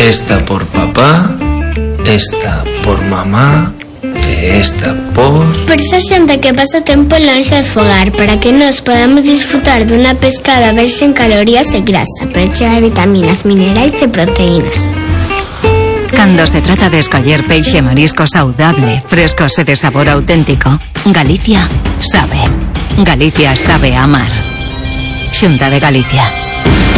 Esta por papá, esta por mamá, esta por... Por esa xente que pasa tempo lonxe de fogar, para que nos podamos disfrutar dunha pescada verxe en calorías e grasa, pero chea de vitaminas, minerais e proteínas. Cando se trata de escoller peixe e marisco saudable, frescos e de sabor auténtico, Galicia sabe. Galicia sabe amar. Xunta de Galicia.